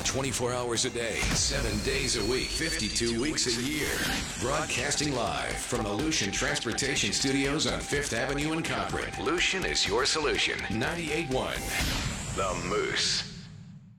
24 hours a day, 7 days a week, 52 weeks a year. Broadcasting live from the Lucian Transportation Studios on 5th Avenue in Concord. Lucian is your solution. 98.1 The Moose.